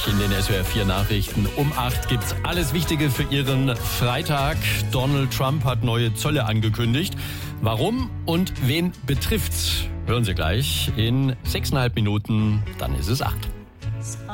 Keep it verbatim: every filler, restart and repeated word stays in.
in den S W R vier Nachrichten. Um acht gibt's alles Wichtige für Ihren Freitag. Donald Trump hat neue Zölle angekündigt. Warum und wen betrifft's? Hören Sie gleich in sechseinhalb Minuten. Dann ist es acht.